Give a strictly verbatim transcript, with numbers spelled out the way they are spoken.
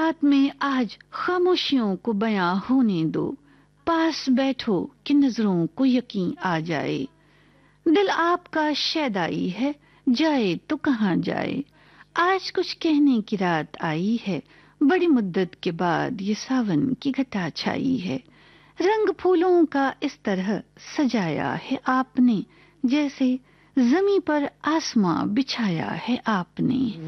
बात में आज खामोशियों को बयां होने दो, पास बैठो कि नजरों को यकीन आ जाए। दिल आपका शैदाई है, जाए तो कहाँ जाए। आज कुछ कहने की रात आई है, बड़ी मुद्दत के बाद ये सावन की घटा छाई है। रंग फूलों का इस तरह सजाया है आपने, जैसे जमी पर आसमां बिछाया है आपने।